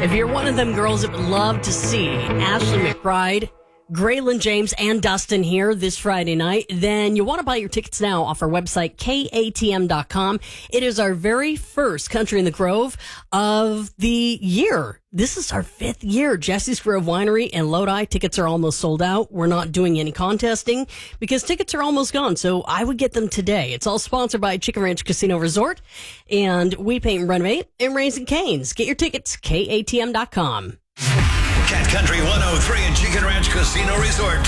If you're one of them girls that would love to see Ashley McBride, Graylin James, and Dustin here this Friday night, then you want to buy your tickets now off our website, katm.com. It is our very first Country in the Grove of the year. This is our 5th year. Jesse's Grove Winery and Lodi. Tickets are almost sold out. We're not doing any contesting because tickets are almost gone. So I would get them today. It's all sponsored by Chicken Ranch Casino Resort and We Paint and Renovate and Raising Cane's. Get your tickets, katm.com. Cat Country 103 and Chicken Ranch Casino Resort.